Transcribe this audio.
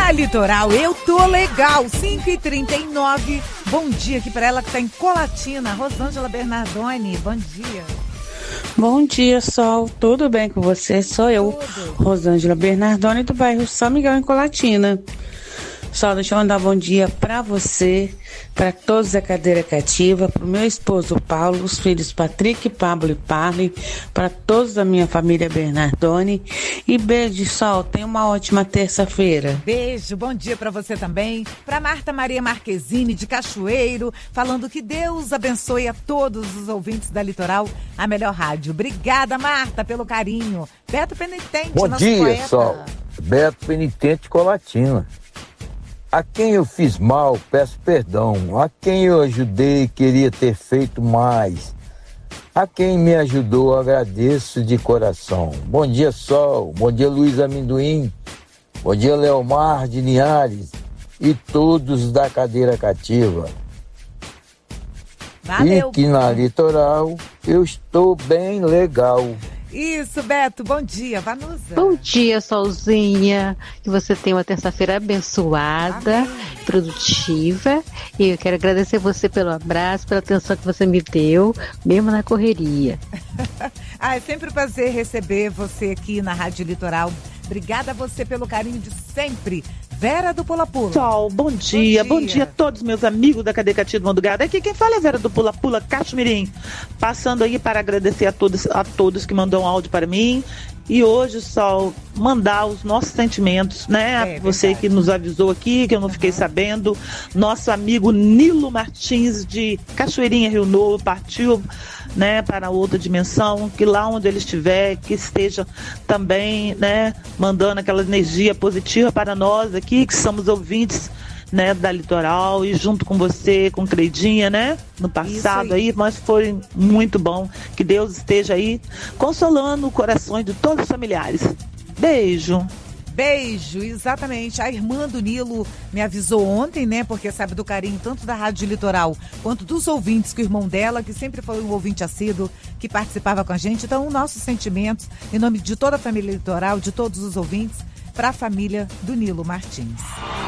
Na Litoral, eu tô legal, 5h39. Bom dia aqui para ela que tá em Colatina, Rosângela Bernardoni. Bom dia. Bom dia, Sol. Tudo bem com você? Sou eu, Rosângela Bernardoni, do bairro São Miguel, em Colatina. Sol, deixa eu mandar bom dia para você, para todos da cadeira cativa, para o meu esposo Paulo, os filhos Patrick, Pablo e Parley, para todos da minha família Bernardoni. E beijo, Sol. Tenha uma ótima terça-feira. Beijo, bom dia para você também. Para Marta Maria Marquezine, de Cachoeiro, falando que Deus abençoe a todos os ouvintes da Litoral, a melhor rádio. Obrigada, Marta, pelo carinho. Beto Penitente, bom nosso dia, poeta. Sol. Beto Penitente, Colatina. A quem eu fiz mal, peço perdão. A quem eu ajudei, queria ter feito mais. A quem me ajudou, agradeço de coração. Bom dia, Sol. Bom dia, Luiz Amendoim. Bom dia, Leomar de Linhares. E todos da cadeira cativa. Valeu. E que na Litoral eu estou bem legal. Isso, Beto, bom dia, Vanusa. Bom dia, Solzinha, que você tenha uma terça-feira abençoada, amém, produtiva, e eu quero agradecer você pelo abraço, pela atenção que você me deu, mesmo na correria. É sempre um prazer receber você aqui na Rádio Litoral. Obrigada a você pelo carinho de sempre. Vera do Pula Pula. Sol, bom dia a todos meus amigos da Cadeia Cativa do Madrugada. Aqui quem fala é Vera do Pula Pula, Cachoeirinho. Passando aí para agradecer a todos que mandam áudio para mim. E hoje, Sol, mandar os nossos sentimentos, né? Você verdade, que nos avisou aqui, que eu não fiquei sabendo. Nosso amigo Nilo Martins, de Cachoeirinha, Rio Novo, partiu, né, para outra dimensão, que lá onde ele estiver, que esteja também, né, mandando aquela energia positiva para nós aqui, que somos ouvintes, né, da Litoral, e junto com você, com Cleidinha, né, no passado aí, mas foi muito bom. Que Deus esteja aí consolando os corações de todos os familiares. Beijo. Beijo, exatamente. A irmã do Nilo me avisou ontem, né? Porque sabe do carinho tanto da Rádio Litoral quanto dos ouvintes, que o irmão dela, que sempre foi um ouvinte assíduo, que participava com a gente. Então, nossos sentimentos, em nome de toda a família Litoral, de todos os ouvintes, para a família do Nilo Martins.